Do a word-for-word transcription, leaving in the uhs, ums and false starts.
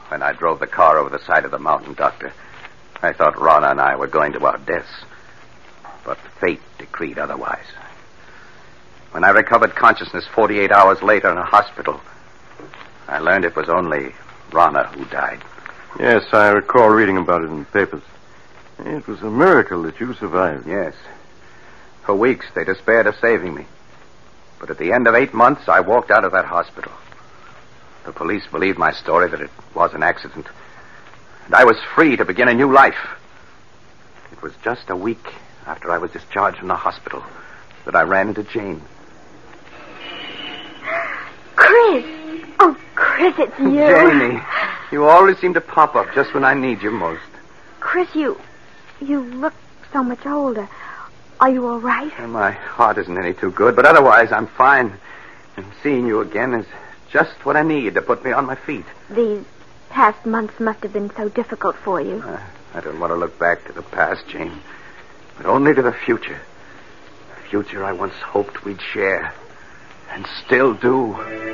When I drove the car over the side of the mountain, Doctor, I thought Rana and I were going to our deaths. But fate decreed otherwise. When I recovered consciousness forty-eight hours later in a hospital, I learned it was only Rana who died. Yes, I recall reading about it in the papers. It was a miracle that you survived. Yes. For weeks, they despaired of saving me. But at the end of eight months, I walked out of that hospital. The police believed my story that it was an accident. And I was free to begin a new life. It was just a week after I was discharged from the hospital that I ran into Jane. Chris! Oh, Chris, it's you. Jamie, you always seem to pop up just when I need you most. Chris, you... you look so much older. Are you all right? And my heart isn't any too good, but otherwise I'm fine. And seeing you again is just what I need to put me on my feet. These past months must have been so difficult for you. Uh, I don't want to look back to the past, Jane, but only to the future. The future I once hoped we'd share, and still do.